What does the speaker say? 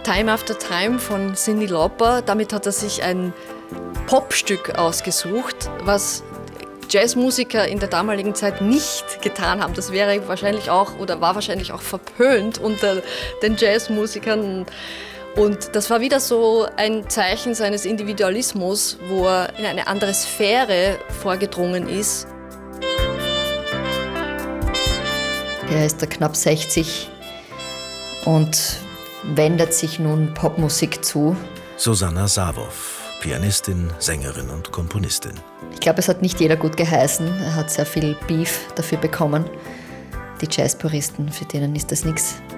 Time After Time von Cyndi Lauper. Damit hat er sich ein Popstück ausgesucht, was Jazzmusiker in der damaligen Zeit nicht getan haben. Das wäre wahrscheinlich auch oder war wahrscheinlich auch verpönt unter den Jazzmusikern. Und das war wieder so ein Zeichen seines Individualismus, wo er in eine andere Sphäre vorgedrungen ist. Er ist da knapp 60 und wendet sich nun Popmusik zu. Susanna Sawow, Pianistin, Sängerin und Komponistin. Ich glaube, es hat nicht jeder gut geheißen. Er hat sehr viel Beef dafür bekommen. Die Jazzpuristen, für denen ist das nichts.